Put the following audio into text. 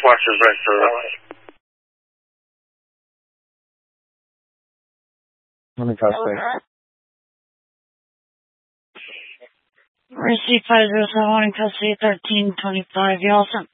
Watch his right service. Let me custody. Receipt 507 in custody 1325. You all set?